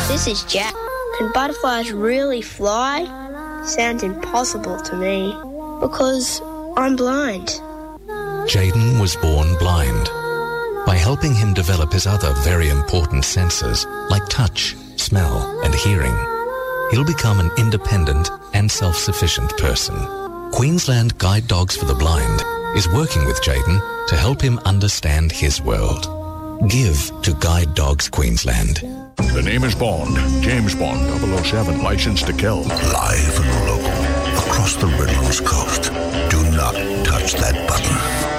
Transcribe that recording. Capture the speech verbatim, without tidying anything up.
This is Jack. Can butterflies really fly? Sounds impossible to me because I'm blind. Jaden was born blind. By helping him develop his other very important senses, like touch, smell, and hearing, he'll become an independent and self-sufficient person. Queensland Guide Dogs for the Blind is working with Jaden to help him understand his world. Give to Guide Dogs Queensland. The name is Bond. James Bond, double oh seven, licensed to kill. Live and local, across the Redlands coast. Do not touch that button.